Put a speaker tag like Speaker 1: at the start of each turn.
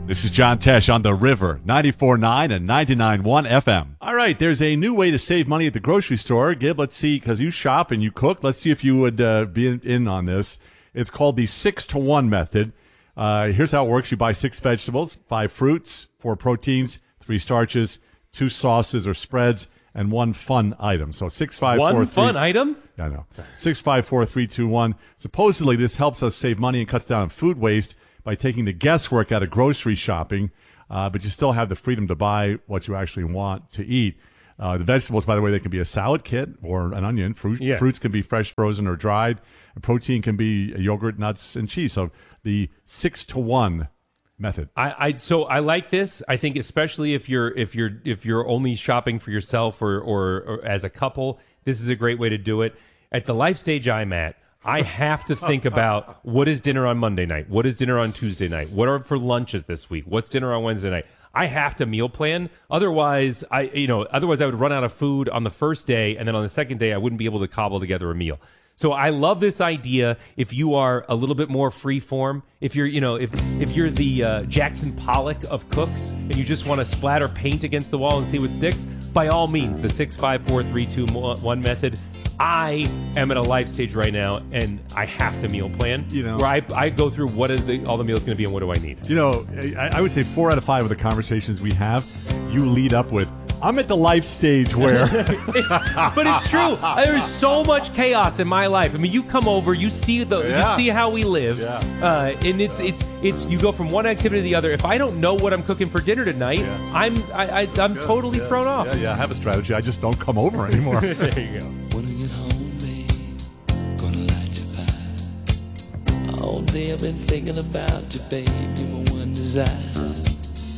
Speaker 1: This is John Tesh on The River, 94.9 and 99.1 FM. All right, there's a new way to save money at the grocery store. Gib, let's see, because you shop and you cook. Let's see if you would be in on this. It's called the 6-to-1 method. Here's how it works. You buy 6 vegetables, 5 fruits, 4 proteins, 3 starches, 2 sauces or spreads, and 1 fun item. So 6, 5, 4, 3.
Speaker 2: 1 fun item?
Speaker 1: I know. 6, 5, 4, 3, 2, 1. Supposedly, this helps us save money and cuts down on food waste by taking the guesswork out of grocery shopping, but you still have the freedom to buy what you actually want to eat. The vegetables, by the way, they can be a salad kit or an onion. Fruits can be fresh, frozen, or dried. And protein can be yogurt, nuts, and cheese. So the 6-to-1 method.
Speaker 2: So I like this. I think especially if you're only shopping for yourself or as a couple, this is a great way to do it. At the life stage I'm at, I have to think about what is dinner on Monday night? What is dinner on Tuesday night? What are for lunches this week? What's dinner on Wednesday night? I have to meal plan. Otherwise I would run out of food on the first day, and then on the second day I wouldn't be able to cobble together a meal. So I love this idea. If you are a little bit more free form, if you're the Jackson Pollock of cooks and you just want to splatter paint against the wall and see what sticks, by all means, the 6, 5, 4, 3, 2, 1 method. I am at a life stage right now, and I have to meal plan. Where I go through what is all the meals going to be and what do I need.
Speaker 1: I would say 4 out of 5 of the conversations we have, you lead up with, I'm at the life stage where...
Speaker 2: But it's true. There's so much chaos in my life. I mean, you come over, you see how we live, and it's you go from one activity to the other. If I don't know what I'm cooking for dinner tonight, I'm totally thrown off.
Speaker 1: Yeah, I have a strategy. I just don't come over anymore.
Speaker 2: There you go.
Speaker 3: When I get home, babe, gonna light your fire. All day I've been thinking about you, babe. You're my one desire.